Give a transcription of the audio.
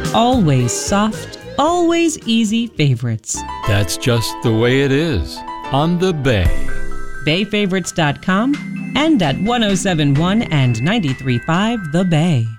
Always soft, always easy favorites. That's just the way it is on the Bay. BayFavorites.com and at 107.1 and 93.5 The Bay.